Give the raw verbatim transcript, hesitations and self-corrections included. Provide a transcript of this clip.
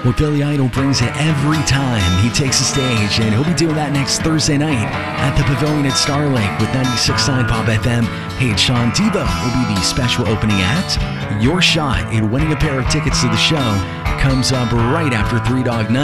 Well, Billy Idol brings it every time he takes the stage, and he'll be doing that next Thursday night at the Pavilion at Starlake with ninety-six point nine Pop F M. Hey, Sean Devo will be the special opening act. Your shot at winning a pair of tickets to the show comes up right after Three Dog Night.